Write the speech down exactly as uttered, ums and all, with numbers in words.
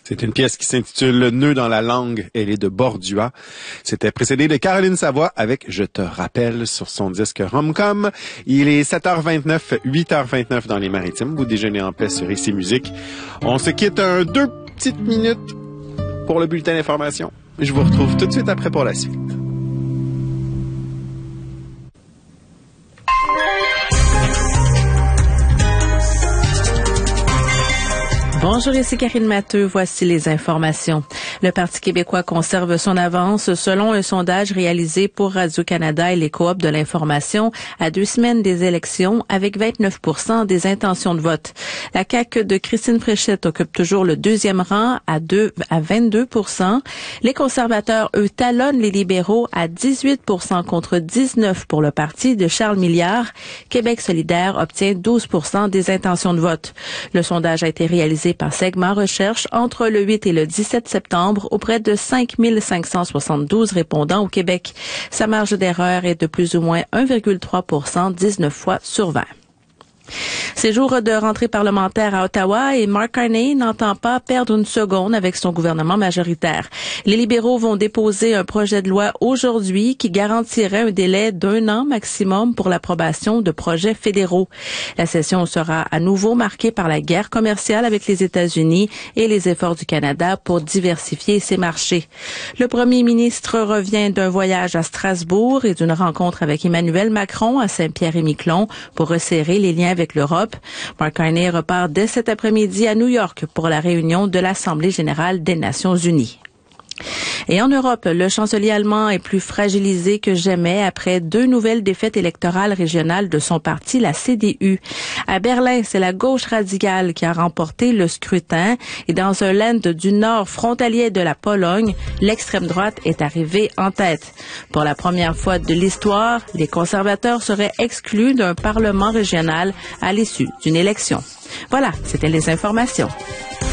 C'est une pièce qui s'intitule « Nœud dans la langue ». Elle est de Bordua. C'était précédé de Caroline Savoie avec « Je te rappelle » sur son disque Rom-Com. Il est sept heures vingt-neuf, huit heures vingt-neuf dans les Maritimes. Vous déjeunez en paix sur Ici Musique. On se quitte un deux petites minutes pour le bulletin d'information. Je vous retrouve tout de suite après pour la suite. Bonjour, ici Karine Matteux. Voici les informations. Le Parti québécois conserve son avance selon un sondage réalisé pour Radio-Canada et les coops de l'information à deux semaines des élections avec vingt-neuf pour cent des intentions de vote. La C A Q de Christine Fréchette occupe toujours le deuxième rang à, deux, à vingt-deux pour cent. Les conservateurs, eux, talonnent les libéraux à dix-huit pour cent contre dix-neuf pour cent pour le parti de Charles Milliard. Québec solidaire obtient douze pour cent des intentions de vote. Le sondage a été réalisé par Segment Recherche entre le huit et le dix-sept septembre auprès de cinq mille cinq cent soixante-douze répondants au Québec. Sa marge d'erreur est de plus ou moins un virgule trois pour cent, dix-neuf fois sur vingt. C'est jour de rentrée parlementaire à Ottawa et Mark Carney n'entend pas perdre une seconde avec son gouvernement majoritaire. Les libéraux vont déposer un projet de loi aujourd'hui qui garantirait un délai d'un an maximum pour l'approbation de projets fédéraux. La session sera à nouveau marquée par la guerre commerciale avec les États-Unis et les efforts du Canada pour diversifier ses marchés. Le premier ministre revient d'un voyage à Strasbourg et d'une rencontre avec Emmanuel Macron à Saint-Pierre-et-Miquelon pour resserrer les liens avec l'Europe. Mark Carney repart dès cet après-midi à New York pour la réunion de l'Assemblée générale des Nations unies. Et en Europe, le chancelier allemand est plus fragilisé que jamais après deux nouvelles défaites électorales régionales de son parti, la C D U. À Berlin, c'est la gauche radicale qui a remporté le scrutin et dans un land du nord frontalier de la Pologne, l'extrême droite est arrivée en tête. Pour la première fois de l'histoire, les conservateurs seraient exclus d'un parlement régional à l'issue d'une élection. Voilà, c'était les informations.